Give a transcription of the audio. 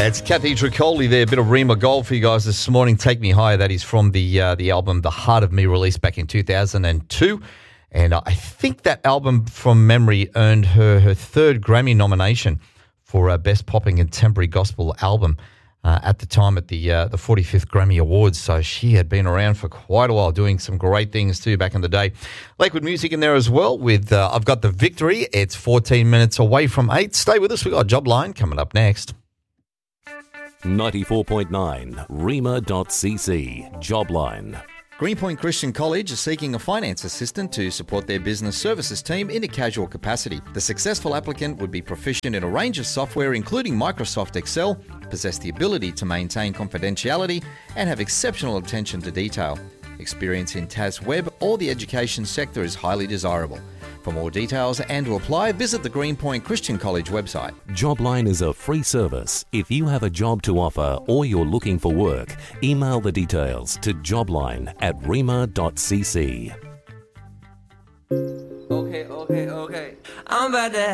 It's Kathy Tricoli there, a bit of Rima Gold for you guys this morning. Take Me Higher, that is from the album The Heart of Me, released back in 2002. And I think that album, from memory, earned her third Grammy nomination for Best Pop and Contemporary Gospel Album at the time at the 45th Grammy Awards. So she had been around for quite a while, doing some great things too back in the day. Lakewood Music in there as well with I've Got the Victory. It's 14 minutes away from 8. Stay with us. We've got Jobline coming up next. 94.9 Rima.cc Jobline. Greenpoint Christian College is seeking a finance assistant to support their business services team in a casual capacity. The successful applicant would be proficient in a range of software including Microsoft Excel, possess the ability to maintain confidentiality, and have exceptional attention to detail. Experience in TAS Web or the education sector is highly desirable. For more details and to apply, visit the Greenpoint Christian College website. Jobline is a free service. If you have a job to offer or you're looking for work, email the details to jobline@rima.cc. Okay. I'm about to